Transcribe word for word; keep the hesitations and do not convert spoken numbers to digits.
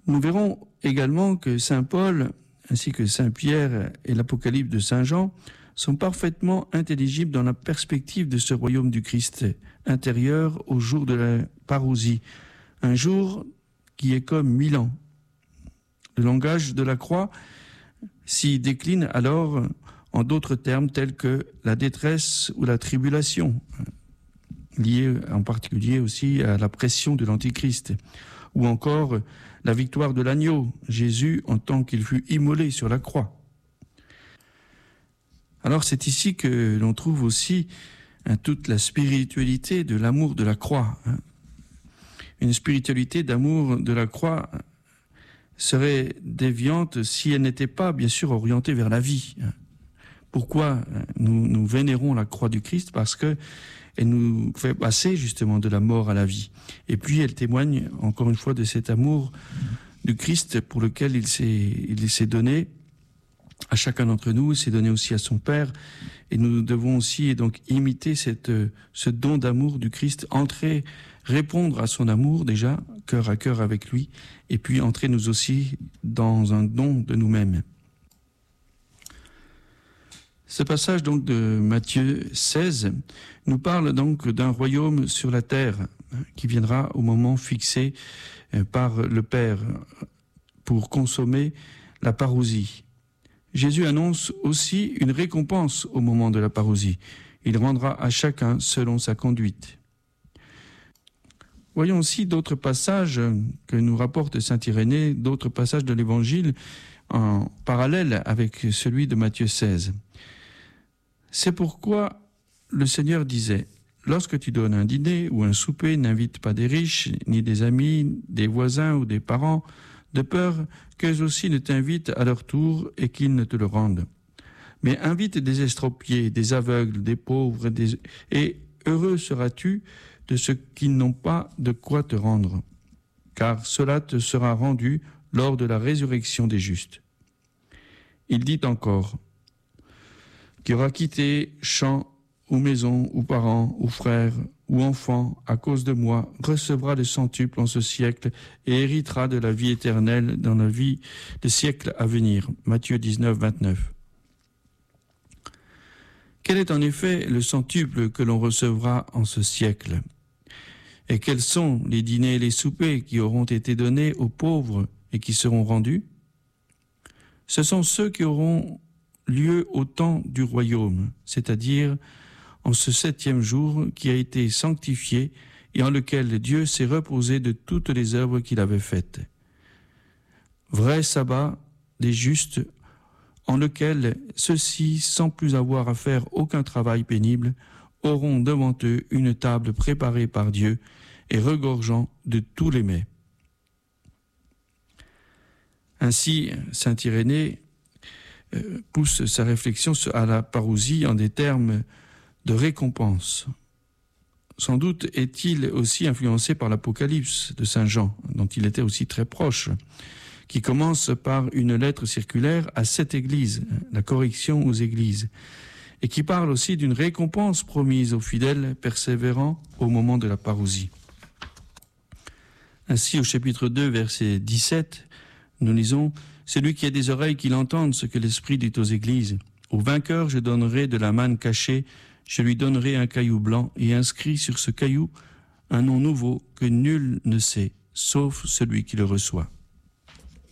Nous verrons également que saint Paul, ainsi que saint Pierre et l'Apocalypse de saint Jean, sont parfaitement intelligibles dans la perspective de ce royaume du Christ intérieur au jour de la parousie, un jour qui est comme mille ans. Le langage de la croix s'y décline alors en d'autres termes tels que la détresse ou la tribulation, liée en particulier aussi à la pression de l'Antichrist, ou encore la victoire de l'agneau, Jésus en tant qu'il fut immolé sur la croix. Alors c'est ici que l'on trouve aussi hein, toute la spiritualité de l'amour de la croix. Hein. Une spiritualité d'amour de la croix serait déviante si elle n'était pas, bien sûr, orientée vers la vie. Pourquoi nous, nous vénérons la croix du Christ? Parce que elle nous fait passer justement de la mort à la vie. Et puis elle témoigne encore une fois de cet amour du Christ pour lequel il s'est, il s'est donné à chacun d'entre nous, il s'est donné aussi à son Père. Et nous devons aussi donc imiter cette, ce don d'amour du Christ, entrer, répondre à son amour déjà, cœur à cœur avec lui, et puis entrer nous aussi dans un don de nous-mêmes. Ce passage donc de Matthieu seize nous parle donc d'un royaume sur la terre qui viendra au moment fixé par le Père pour consommer la parousie. Jésus annonce aussi une récompense au moment de la parousie. Il rendra à chacun selon sa conduite. Voyons aussi d'autres passages que nous rapporte saint Irénée, d'autres passages de l'Évangile en parallèle avec celui de Matthieu seize. C'est pourquoi le Seigneur disait « Lorsque tu donnes un dîner ou un souper, n'invite pas des riches, ni des amis, des voisins ou des parents, de peur qu'eux aussi ne t'invitent à leur tour et qu'ils ne te le rendent. Mais invite des estropiés, des aveugles, des pauvres, des... et heureux seras-tu de ceux qui n'ont pas de quoi te rendre, car cela te sera rendu lors de la résurrection des justes. » Il dit encore « Qui aura quitté champ ou maison ou parents ou frères ou enfants à cause de moi recevra le centuple en ce siècle et héritera de la vie éternelle dans la vie des siècles à venir. » Matthieu dix-neuf, vingt-neuf. Quel est en effet le centuple que l'on recevra en ce siècle? Et quels sont les dîners et les soupers qui auront été donnés aux pauvres et qui seront rendus? Ce sont ceux qui auront lieu au temps du royaume, c'est-à-dire en ce septième jour qui a été sanctifié et en lequel Dieu s'est reposé de toutes les œuvres qu'il avait faites. Vrai sabbat des justes, en lequel ceux-ci, sans plus avoir à faire aucun travail pénible, auront devant eux une table préparée par Dieu et regorgeant de tous les mets. Ainsi, saint Irénée euh, pousse sa réflexion à la parousie en des termes de récompense. Sans doute est-il aussi influencé par l'Apocalypse de saint Jean, dont il était aussi très proche, qui commence par une lettre circulaire à sept églises, la correction aux églises, et qui parle aussi d'une récompense promise aux fidèles persévérants au moment de la parousie. Ainsi, au chapitre deux, verset dix-sept, nous lisons « Celui qui a des oreilles qu'il entende ce que l'Esprit dit aux églises. Au vainqueur, je donnerai de la manne cachée, je lui donnerai un caillou blanc et inscrit sur ce caillou un nom nouveau que nul ne sait, sauf celui qui le reçoit. »